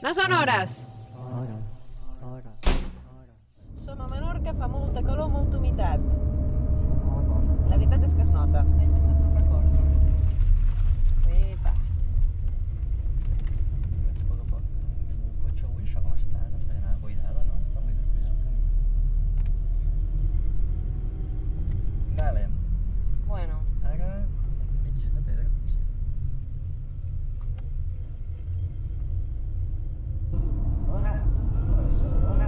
No són hores! Som a Menorca, fa molta calor, molta humitat. La veritat és que es nota. L'any passat no ho recordo. Epa. Veig poc a poc el cotxe avui, això com està? No està nada cuidado, no? Està muy descuidado el camí. Vale. Bueno. Ara mig de pedra. Hola. Hola.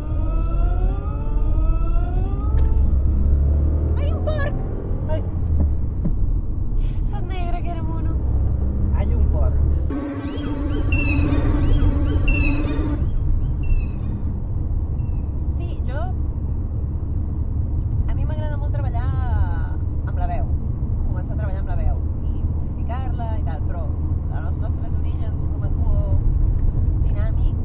Ai, un porc! Ai, Sot negre, que era mono. hay un porc. Sí, a mi m'agrada molt treballar amb la veu, començar a treballar amb la veu i modificar-la i tal, però els nostres orígens com a duo dinàmic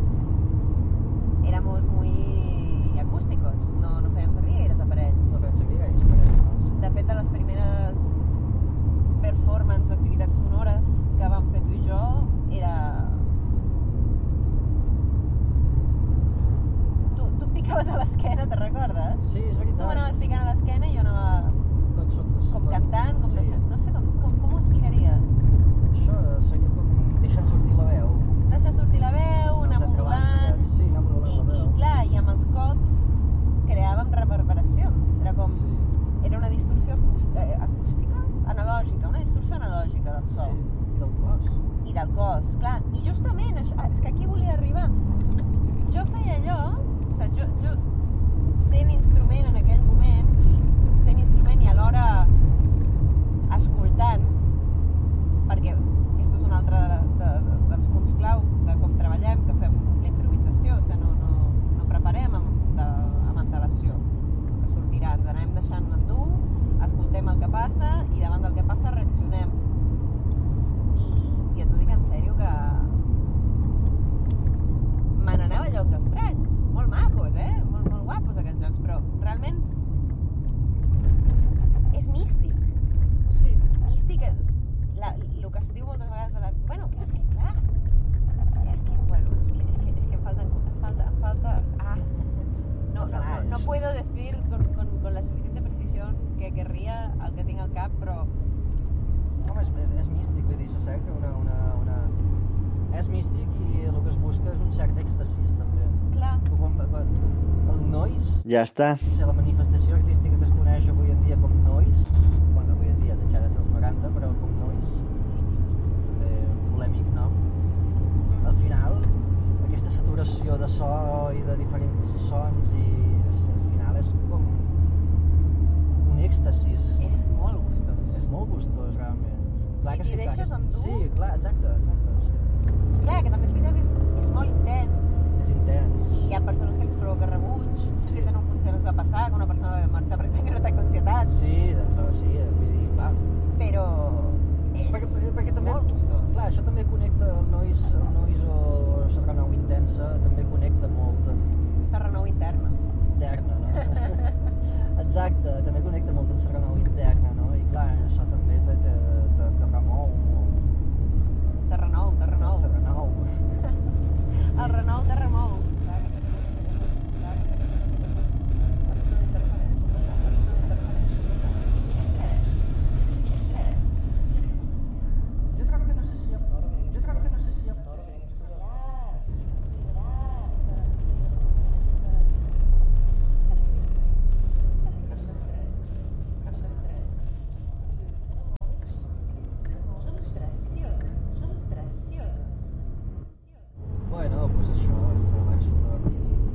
éramos muy acústicos, no fèiem servir gaires aparells. No pensa que hi hagi aparells. De fet, de les primeres performances o activitats sonores que vam fer tu i jo era... Tu et picaves a l'esquena, te'n recordes? Sí, és Tu veritat. m'anaves picant a l'esquena i jo anava com cantant, com sí. deixant... No sé, com ho explicaries? Això seria com deixant sortir la veu. Deixar sortir la veu, anar Els entrebancs modulant... aquests, sí, anar modulant la veu. I clar, i amb els cops creàvem reverberacions. Era com... Sí. Era una distorsió acústica? Analògica, una distorsió analògica del so. Sí, i del cos. I del cos, clar. I justament, és que aquí volia arribar. Jo feia allò, o sigui, jo sent instrument en aquell moment, i sent instrument i alhora escoltant, perquè aquest és un altre dels punts clau de com treballem, que fem la improvisació, o sigui, no preparem amb antelació, que sortirà, ens anem deixant endur, escoltem el que passa i davant del que passa reaccionem. I jo t'ho dic en sèrio que me n'anava a llocs estranys, molt macos, molt guapos aquests llocs, però realment és místic. Sí. Místic, el que es diu moltes vegades de la... Bueno, és que clar, és que em falta... No puedo decir con la suficiente precisión que querría el que tinc al cap, però... Home, és místic, vull dir, se sap que és místic i el que es busca és un cert èxtasis, també. Clar. Tu quan el noise... Ja està. O sigui, la manifestació artística que es coneix avui en dia com noise, bueno, avui en dia, ja des dels 90, però com noise, també polèmic nom, al final, aquesta saturació de so i de diferents sons i al final és com un èxtasis. És molt gustós. És molt gustós, realment. Clar Si que t'hi deixes endur... Sí, clar, exacte, sí. Clar, que també és veritat, és molt intens. És intens. I hi ha persones que els provoca rebuig. Sí. De fet, en un concert ens va passar que una persona va marxar perquè tenia un atac d'ansietat. Sí, doncs sí, vull dir, clar. Però és Perquè també, molt gustós. clar, això també connecta el noise o la renou intensa, també connecta molt amb Aquesta renou interna. interna, no? Exacte, també connecta molt amb la renou interna, no? I clar, això també te remou molt. Te renou. Te renou. El renou te remou. Jo trobo que no sé si hi ha Bueno, doncs això, està baix sonor.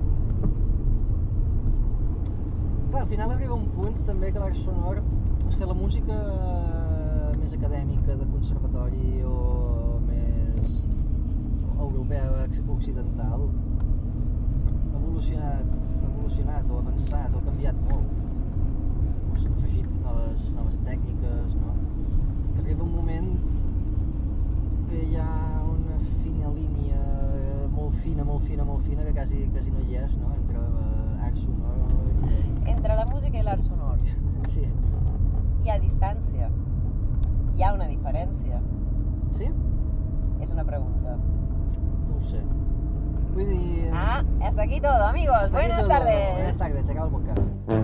Clar, al final arriba un punt també que l'art sonor, o sigui, la música més acadèmica de conservatori o més europea, occidental, ha evolucionat o avançat o ha canviat molt. S'han afegit noves tècniques, no? Que arriba un moment que hi ha una fina línia molt fina que quasi no hi és, no? Entre art sonor i... Entre la música i l'art sonor Sí. hi ha distància. Hi ha una diferència. Sí? És una pregunta. No ho sé. hasta aquí todo, amigos. Hasta aquí Buenas todo. tardes. Buenas tardes, se acaba el podcast.